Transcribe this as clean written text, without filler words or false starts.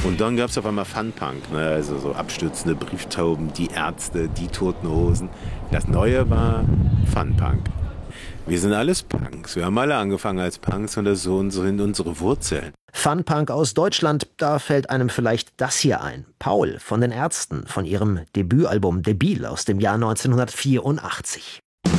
Und dann gab es auf einmal Funpunk, ne? Also so abstürzende Brieftauben, die Ärzte, die Toten Hosen. Das Neue war Funpunk. Wir sind alles Punks. Wir haben alle angefangen als Punks und so sind unsere Wurzeln. Funpunk aus Deutschland, da fällt einem vielleicht das hier ein. Paul von den Ärzten, von ihrem Debütalbum Debil aus dem Jahr 1984.